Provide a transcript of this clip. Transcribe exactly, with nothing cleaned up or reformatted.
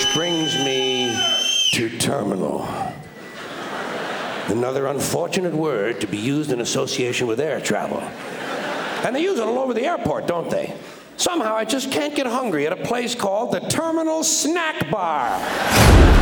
brings me to terminal. Another unfortunate word to be used in association with air travel. And they use it all over the airport, don't they? Somehow I just can't get hungry at a place called the Terminal Snack Bar.